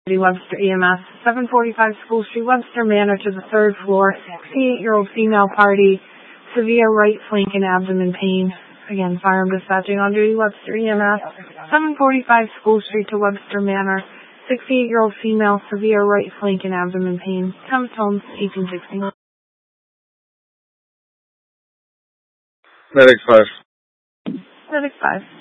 Webster EMS, 745 School Street, Webster Manor to the third floor, 68-year-old female party, severe right flank and abdomen pain. Again, firearm dispatching on duty, Webster EMS, 745 School Street to Webster Manor, 68-year-old female, severe right flank and abdomen pain. Thomas Holmes, 1861. Medic 5. Medic 5.